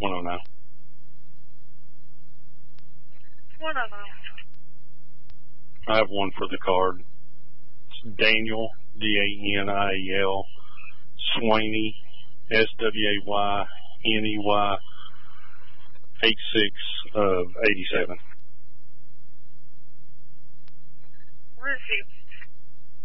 109. 109. I have one for the card. It's Daniel, Daniel, Swayney, Swayney, 86 of 87. Receipt.